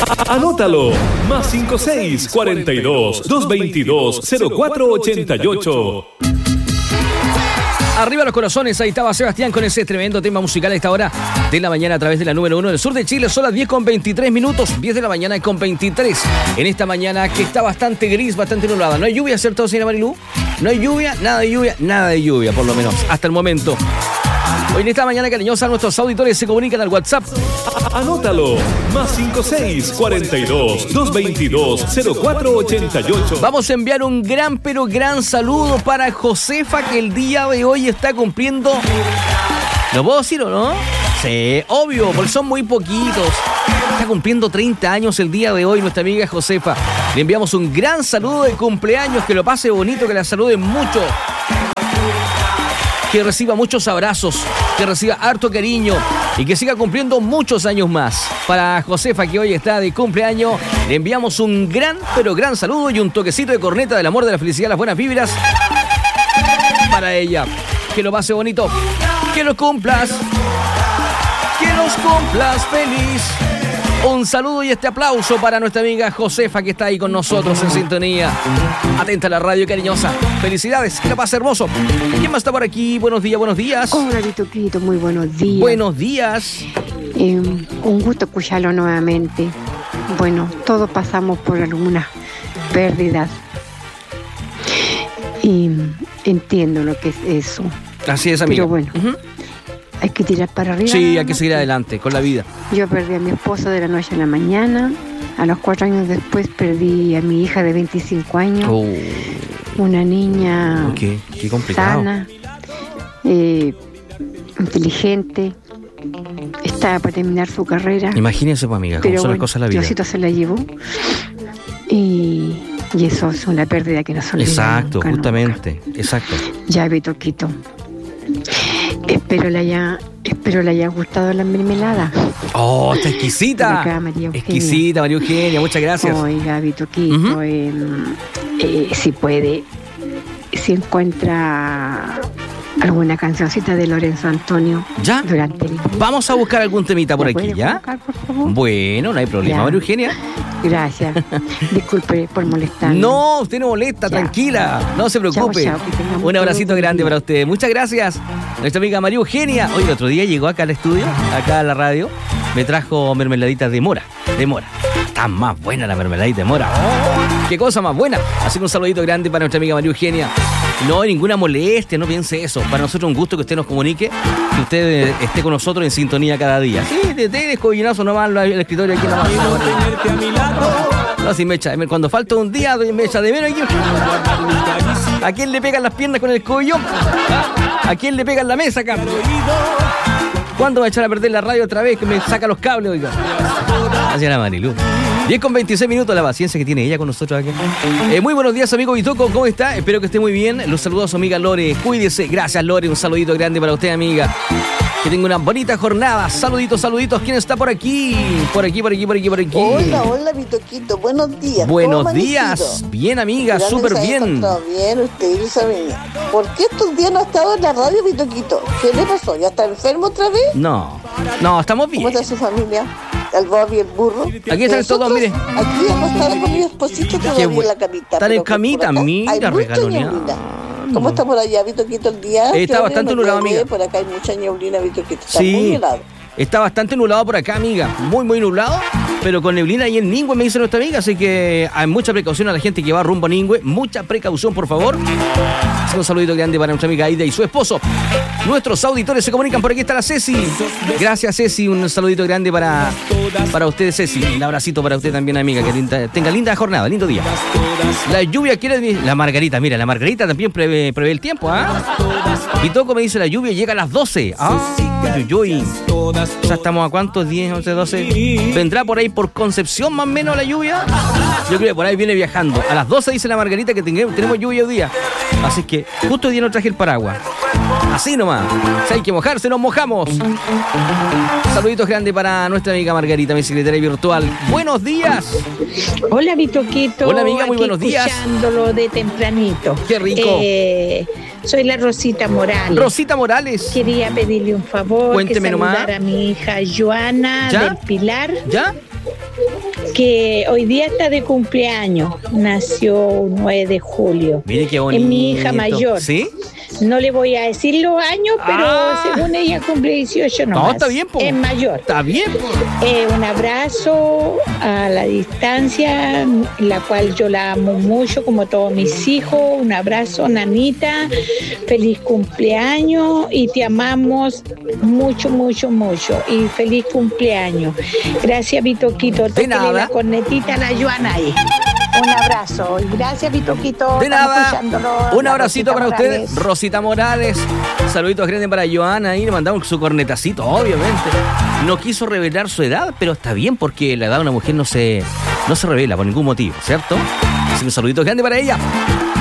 Anótalo. Más 56 42 222 0488. Arriba los corazones, ahí estaba Sebastián con ese tremendo tema musical a esta hora de la mañana a través de la número 1 del sur de Chile. Son las 10:23, 10 de la mañana con 23. En esta mañana que está bastante gris, bastante nublada. No hay lluvia, ¿cierto, señora Marilú? No hay lluvia, nada de lluvia, por lo menos, hasta el momento. Hoy en esta mañana cariñosa nuestros auditores se comunican al WhatsApp. Anótalo. Más 56 42 222 0488. Vamos a enviar un gran pero gran saludo para Josefa, que el día de hoy está cumpliendo... ¿Lo puedo decir o no? Sí, obvio, porque son muy poquitos. Está cumpliendo 30 años el día de hoy nuestra amiga Josefa. Le enviamos un gran saludo de cumpleaños, que lo pase bonito, que la saluden mucho. Que reciba muchos abrazos, que reciba harto cariño y que siga cumpliendo muchos años más. Para Josefa, que hoy está de cumpleaños, le enviamos un gran, pero gran saludo y un toquecito de corneta del amor, de la felicidad, las buenas vibras para ella. Que lo pase bonito, que lo cumplas, feliz. Un saludo y este aplauso para nuestra amiga Josefa, que está ahí con nosotros en sintonía. Atenta a la radio, cariñosa. Felicidades, que la pase hermoso. ¿Quién más está por aquí? Buenos días. Hola, Vitoquito, muy buenos días. Buenos días. Un gusto escucharlo nuevamente. Bueno, todos pasamos por algunas pérdidas. Y entiendo lo que es eso. Así es, amiga. Pero bueno. Hay que tirar para arriba. Sí, hay que seguir adelante con la vida. Yo perdí a mi esposo de la noche a la mañana. A los 4 años después perdí a mi hija de 25 años. Oh. Una niña qué complicado. sana, inteligente. Estaba para terminar su carrera. Imagínense, pues, amiga, cómo son las cosas de la vida. Diosito se la llevó. Y eso es una pérdida que no se olvida. Exacto, nunca, justamente. Nunca. Exacto. Ya, Vitoquito. Espero le haya gustado la mermelada. ¡Oh, está exquisita! Exquisita, María Eugenia, muchas gracias. Oiga, Vitoquito, si puede, si encuentra alguna cancioncita de Lorenzo Antonio. ¿Ya? Durante el día. Vamos a buscar algún temita por aquí, ¿ya? Buscar, por favor? Bueno, no hay problema, Ya. María Eugenia. Gracias. Disculpe por molestar. No, usted no molesta, Ya. tranquila. No se preocupe. Chao, que tenga Un mucho abracito buen grande día. para usted. Muchas gracias. Nuestra amiga María Eugenia. Hoy el otro día llegó acá al estudio, acá a la radio. Me trajo mermeladitas de mora. Está más buena la mermeladita de mora. ¡Oh! ¡Qué cosa más buena! Así que un saludito grande para nuestra amiga María Eugenia. No hay ninguna molestia, no piense eso. Para nosotros un gusto que usted nos comunique, que usted esté con nosotros en sintonía cada día. Sí, te escobinazo nomás el escritorio aquí nomás. No, si me echa, cuando falta un día, me echa de menos aquí. ¿A quién le pegan las piernas con el escobillón? ¿A quién le pegan la mesa acá? ¿Cuándo va a echar a perder la radio otra vez? Que me saca los cables, oiga. Así era Marilu. 10:26, la paciencia que tiene ella con nosotros aquí. Muy buenos días, amigo Vitoco, ¿cómo está? Espero que esté muy bien. Los saludos a su amiga Lore. Cuídese. Gracias, Lore. Un saludito grande para usted, amiga. Que tenga una bonita jornada. Saluditos. ¿Quién está por aquí? Por aquí. Hola, Vitoquito. Buenos días. Buenos días. Bien, amiga. Súper bien. Bien, usted, Elizabeth. ¿Por qué estos días no ha estado en la radio, Vitoquito? ¿Qué le pasó? ¿Ya está enfermo otra vez? No, estamos bien. ¿Cómo está su familia? El Bobby, el burro. Aquí están todos, mire. Aquí hemos estado con mi esposito todavía en la camita. Están en camita, mira, regaloneada. ¿Cómo está por allá, Vitoquito, el día? Está bastante nublado, amiga. Por acá hay mucha neblina, Vitoquito. Está sí, muy helado. Está bastante nublado por acá, amiga. Muy, muy nublado. Pero con neblina ahí en Ningüe, me dice nuestra amiga. Así que hay mucha precaución a la gente que va rumbo a Ningüe. Mucha precaución, por favor. Así que un saludito grande para nuestra amiga Aida y su esposo. Nuestros auditores se comunican. Por aquí está la Ceci. Gracias, Ceci. Un saludito grande para usted, Ceci. Un abracito para usted también, amiga. Que tenga linda jornada, lindo día. La lluvia quiere... La Margarita, mira, la Margarita también prevé el tiempo, ¿ah? Vitoco me dice la lluvia llega a las 12. O sea, estamos a cuántos, 10, 11, 12. ¿Vendrá por ahí por Concepción más o menos la lluvia? Yo creo que por ahí viene viajando. A las 12 dice la Margarita que tenemos lluvia hoy día. Así que justo hoy día no traje el paraguas. Así nomás. Si hay que mojarse, nos mojamos. Saluditos grandes para nuestra amiga Margarita, mi secretaria virtual. Buenos días. Hola, Vitoquito. Hola, amiga, muy buenos días. Escuchándolo de tempranito. Qué rico. Soy la Rosita Morales. Rosita Morales. Quería pedirle un favor. Cuénteme que saludara nomás. a mi hija Joana ¿Ya? del Pilar. ¿Ya? que hoy día está de cumpleaños. Nació un 9 de julio. Mire qué bonito. Es mi hija mayor. ¿Sí? No le voy a decir los años, pero según ella cumple 18 nomás. No, está bien, po. Es mayor. Está bien, po. Un abrazo a la distancia, la cual yo la amo mucho, como todos mis hijos. Un abrazo, Nanita. Feliz cumpleaños y te amamos mucho, mucho, mucho. Y feliz cumpleaños. Gracias, Vitoquito. De nada. La cornetita a la Joana ahí. Un abrazo y gracias, Vitoquito. De nada. Escuchándolo. Un abracito para Morales. usted, Rosita Morales. Saluditos grandes para Joana. Y le mandamos su cornetacito, obviamente. No quiso revelar su edad, pero está bien porque la edad de una mujer no se revela por ningún motivo, ¿cierto? Así que un saludito grande para ella.